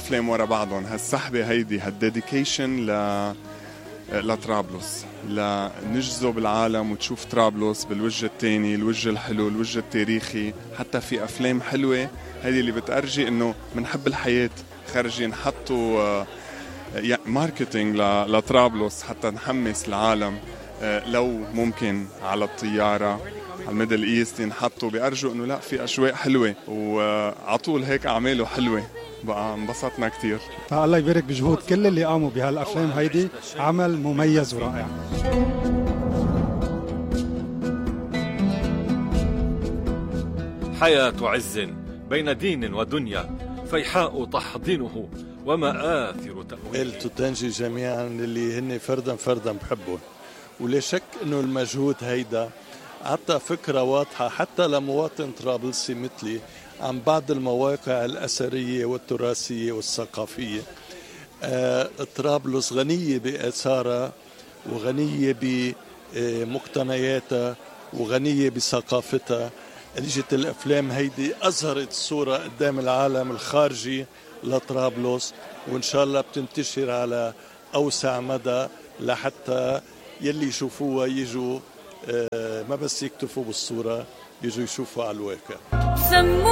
أفلام ورا بعضهم. هالسحبة هيدي هالديديكيشن لطرابلس، لنجذب العالم وتشوف طرابلس بالوجه التاني، الوجه الحلو، الوجه التاريخي. حتى في أفلام حلوة هذه اللي بتأرجي إنه منحب الحياة، خارجين حطوا ماركتينج لطرابلس حتى نحمس العالم. لو ممكن على الطيارة على الميدل ايست ينحطوا، بيأرجوا إنه لا في أشواق حلوة وعطول هيك أعماله حلوة. بقى انبسطنا كتير. فالله يبارك بجهود كل اللي قاموا بهالأفلام هيدي، عمل مميز ورائع. حياة عز بين دين ودنيا، فيحاء تحضنه ومآثر تأويله. تتنجي جميعا اللي هن فردا بحبهم، ولا شك انه المجهود هيدا عطى فكرة واضحة حتى لمواطن طرابلسي مثلي عن بعض المواقع الأثرية والتراثية والثقافية. طرابلس غنية بآثارها وغنية بمقتنياتها وغنية بثقافتها. نجت الأفلام هيدي أظهرت الصورة قدام العالم الخارجي لطرابلس، وإن شاء الله بتنتشر على أوسع مدى لحتى يلي يشوفوها يجوا ما بس يكتفوا بالصورة، يجوا يشوفوا على الواقع.